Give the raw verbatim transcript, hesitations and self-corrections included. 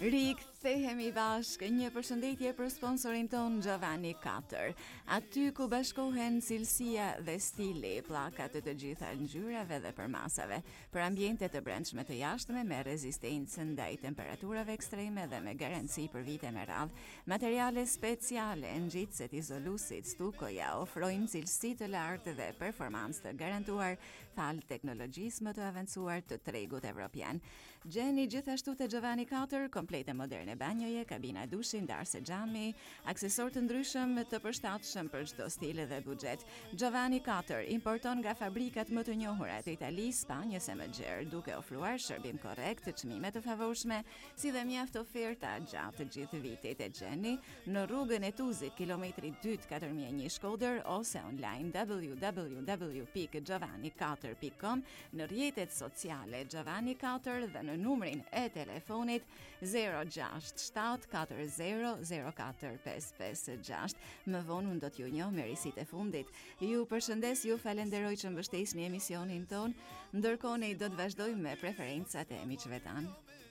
Rikthehemi bashkë, një përshëndetje për sponsorin ton Giovanni Cutter. Aty ku bashkohen cilësia dhe stili, pllakat të të gjitha ngjyrave dhe përmasave, për ambiente të brendshme të jashtme me rezistencë ndaj temperaturave ekstreme dhe me garanci për vite me radhë. Materiale speciale, ngjitëset, izolusit, stukoja ofrojnë cilësi të lartë dhe performancë të garantuar falë teknologjisë më të avancuar të tregut evropian. Gjeni gjithashtu te Giovanni Cutter komplete moderne banjoje, kabina dushi, ndarse xhami, aksesor të ndryshëm të përshtatshëm për çdo stil dhe buxhet. Giovanni Cutter importon nga fabrikat më të njohura të Italisë, Spanjës e më gjerë, duke ofruar shërbim korrekt, çmime të favorshme, si dhe mjaft oferta gjatë gjithë vitit. E gjeni në rrugën e Tuzit, kilometri dy katër mijë e një Shkodër, ose online w w w pikë giovanni cutter pikë com, në rrjetet sociale Giovanni Cutter dhe në numrin e telefonit zero gjasht shtat katër zero zero katër pesë pesë gjasht. Më vonë unë do t'ju njoh me risit e fundit. Ju përshëndes, ju falenderoj që mbështesni emisionin ton, ndërkohë ne do të vazhdojmë me preferencat e miqve tanë.